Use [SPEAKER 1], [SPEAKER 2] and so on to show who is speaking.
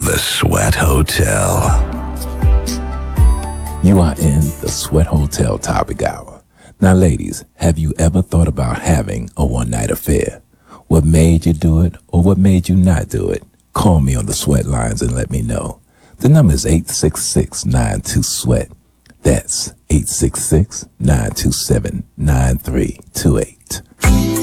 [SPEAKER 1] The Sweat Hotel.
[SPEAKER 2] You are in the Sweat Hotel Topic Hour. Now, ladies, have you ever thought about having a one-night affair? What made you do it or what made you not do it? Call me on the Sweat lines and let me know. The number is 866-92-SWEAT. That's 866-927-9328.